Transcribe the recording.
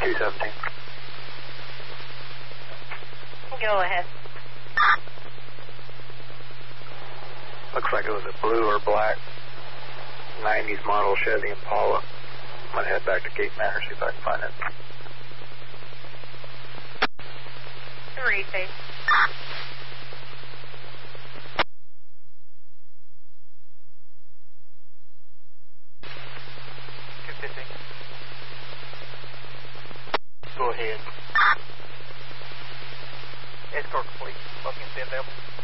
217. Go ahead. Looks like it was a blue or black 90s model Chevy Impala. I'm going to head back to Gate Manor, see if I can find it. 3, safe. Go ahead. Escort complete. Bucking available.